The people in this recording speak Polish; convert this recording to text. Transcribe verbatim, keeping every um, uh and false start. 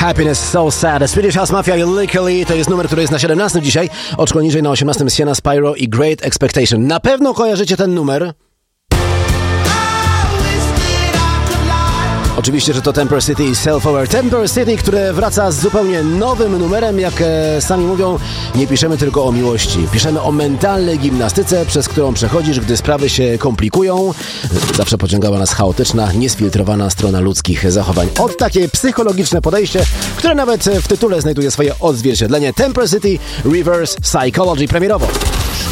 Happiness So Sad. Swedish House Mafia i Lykkily to jest numer, który jest na siedemnastym dzisiaj, oczko niżej na osiemnastym Sienna Spyro i Great Expectation. Na pewno kojarzycie ten numer. Oczywiście, że to Temper City i Self-Aware. Temper City, które wraca z zupełnie nowym numerem. Jak e, sami mówią, nie piszemy tylko o miłości. Piszemy o mentalnej gimnastyce, przez którą przechodzisz, gdy sprawy się komplikują. Zawsze pociągała nas chaotyczna, niesfiltrowana strona ludzkich zachowań. Od takie psychologiczne podejście, które nawet w tytule znajduje swoje odzwierciedlenie. Temper City Reverse Psychology premierowo.